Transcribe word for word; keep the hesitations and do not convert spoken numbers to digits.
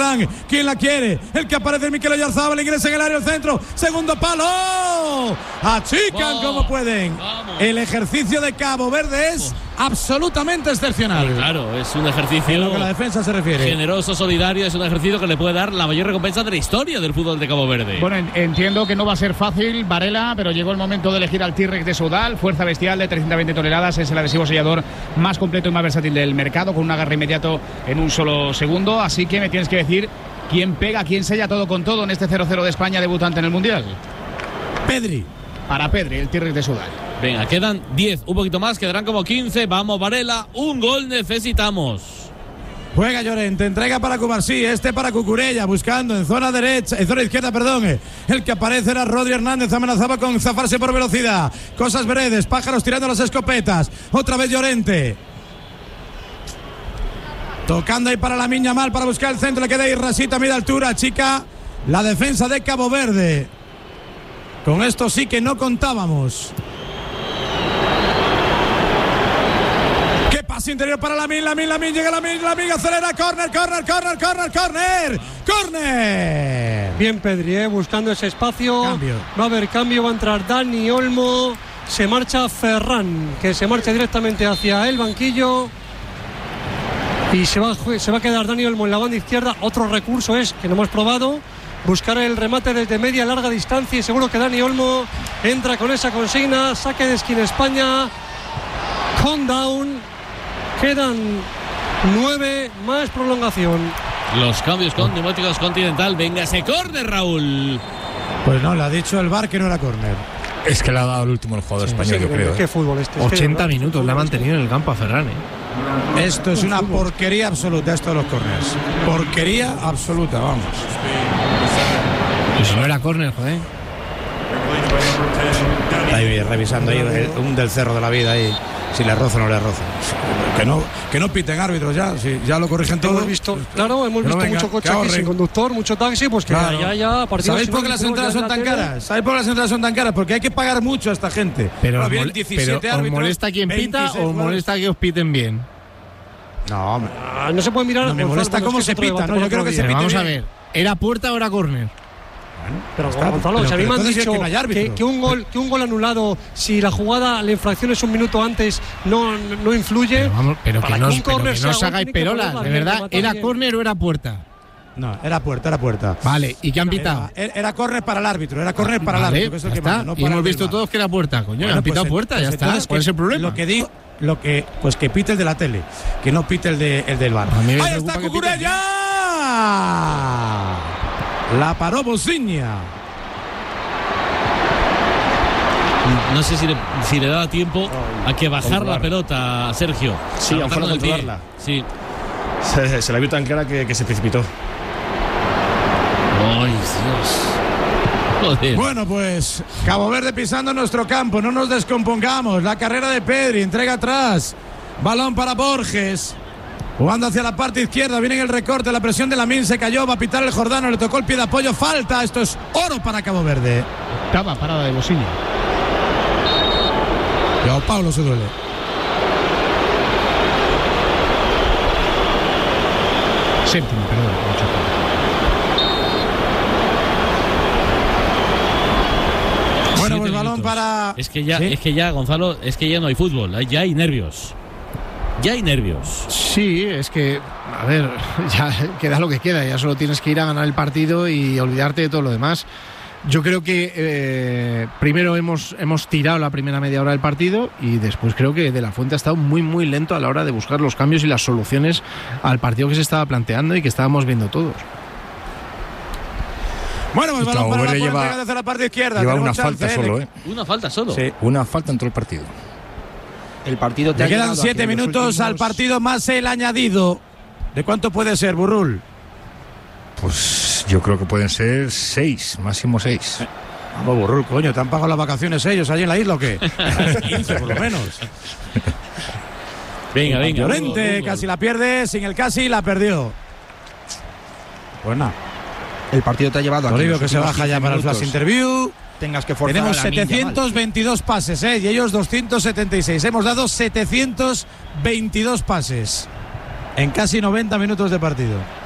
Forlán. ¿Quién la quiere? El que aparece es Mikel Oyarzabal, ingresa en el área al centro. Segundo palo. Achican wow. como pueden. Vamos. El ejercicio de Cabo Verde es oh. absolutamente excepcional. Sí, claro, es un ejercicio en lo que a la defensa se refiere. Generoso, solidario, es un ejercicio que le puede dar la mayor recompensa de la historia del fútbol de Cabo Verde. Bueno, entiendo que no va a ser fácil, Varela, pero llegó el momento de elegir al T-Rex de Soudal, fuerza bestial de trescientas veinte toneladas, es el adhesivo sellador más completo y más versátil del mercado, con un agarre inmediato en un solo segundo, así que me tienes que decir quién pega, quién sella todo con todo en este cero cero de España debutante en el Mundial. Pedri. Para Pedri, el T-Rex de Soudal. Venga, quedan diez, un poquito más, quedarán como quince. Vamos, Varela, un gol necesitamos. Juega Llorente, entrega para Cubarsí, este para Cucurella, buscando en zona derecha, en zona izquierda, perdón. El que aparece era Rodri Hernández, amenazaba con zafarse por velocidad. Cosas veredes, pájaros tirando las escopetas. Otra vez Llorente. Tocando ahí para la Miña Mal, para buscar el centro, le queda ahí Rasita a media altura, chica. La defensa de Cabo Verde. Con esto sí que no contábamos. ¡Qué pase interior para Lamine! Lamine, Lamine, llega Lamine, Lamine, acelera, córner, córner, córner, córner, córner, córner. Bien Pedri, eh, buscando ese espacio. Cambio. Va a haber cambio, va a entrar Dani Olmo. Se marcha Ferran, que se marcha directamente hacia el banquillo. Y se va, se va a quedar Dani Olmo en la banda izquierda. Otro recurso es, que no hemos probado, buscar el remate desde media larga distancia, y seguro que Dani Olmo entra con esa consigna. Saque de esquina España, countdown, quedan nueve más prolongación. Los cambios con Neumáticos Continental. Venga ese córner, Raúl. Pues no, le ha dicho el V A R que no era córner. Es que le ha dado el último el jugador sí, español, sí, yo creo. ¿Qué eh. fútbol este? ochenta es que, minutos le ha mantenido en el campo a Ferran, ¿eh? Esto es una porquería absoluta, esto de los córners. Porquería absoluta, vamos. Y si no era córner, joder. Ahí revisando ahí un del cerro de la vida ahí. Si le roza o no le roza. Que no, que no piten árbitros ya, si ya lo corrigen todo. Hemos visto, claro, hemos visto venga, mucho coche aquí sin conductor, mucho taxi, pues que claro. ya, ya, partido. ¿Sabéis por qué las entradas son tan caras? ¿Sabéis por qué las entradas son tan caras? Porque hay que pagar mucho a esta gente. Pero, no, mol pero ¿os molesta quien pita o os molesta que os piten bien? No, hombre. Ah, no se puede mirar. No me molesta cómo se pita, no, yo creo que se pita. Vamos a ver, ¿era puerta o era córner? Bueno, pero está, Gonzalo, si a mí me han dicho que, no que, que, un gol, que un gol anulado, si la jugada, la infracción es un minuto antes, no, no influye. Pero, vamos, pero que, no, pero que no os hagáis perolas, de verdad, ¿era córner o era puerta? No, era puerta, era puerta. Vale, ¿y qué han pitado? Era, era córner para el árbitro, era córner para vale, el árbitro. Que es el que manda, no y hemos visto todos que era puerta, coño, bueno, han pitado pues, puerta, pues ya está. ¿Cuál es el problema? Lo que digo, lo que, pues que pite el de la tele, que no pite el, de, el del V A R. ¡Ahí está Cucurella! La paró Bosiña. No sé si le, si le daba tiempo a que bajar la pelota a Sergio. Sí, a fuera de controlarla. Sí. Se, se la vio tan clara que, que se precipitó. ¡Ay, Dios! Joder. Bueno, pues Cabo Verde pisando nuestro campo. No nos descompongamos. La carrera de Pedri, entrega atrás. Balón para Borges. Jugando hacia la parte izquierda. Viene en el recorte. La presión de Lamine se cayó. Va a pitar el Jordano. Le tocó el pie de apoyo. Falta. Esto es oro para Cabo Verde. Octava parada de Bosiña. Joao Paulo se duele. Séptimo, perdón. Bueno, pues balón para. Es que ya, ¿Sí? es que ya, Gonzalo, es que ya no hay fútbol, ya hay nervios. Ya hay nervios. Sí, es que, a ver, ya queda lo que queda, ya solo tienes que ir a ganar el partido y olvidarte de todo lo demás. Yo creo que eh, primero hemos, hemos tirado la primera media hora del partido y después creo que De la Fuente ha estado muy muy lento a la hora de buscar los cambios y las soluciones al partido que se estaba planteando y que estábamos viendo todos. Bueno, pues balón para la lleva, desde la parte izquierda. Lleva una chance, falta ¿eh? solo, ¿eh? Una falta solo. Sí. Una falta en todo el partido. El partido te Le quedan siete minutos últimos... al partido más el añadido. ¿De cuánto puede ser, Burrul? Pues yo creo que pueden ser seis, máximo seis. Vamos, Burrul, coño, ¿te han pagado las vacaciones ellos allí en la isla o qué? quince por lo menos. Venga, venga. Llorente casi la pierde, sin el casi la perdió. Pues nada. El partido te ha llevado a Toribio que se baja ya para el flash interview. Tengas que forzar. Tenemos setecientos veintidós pases, ¿eh? Y ellos doscientos setenta y seis. Hemos dado setecientos veintidós pases en casi noventa minutos de partido.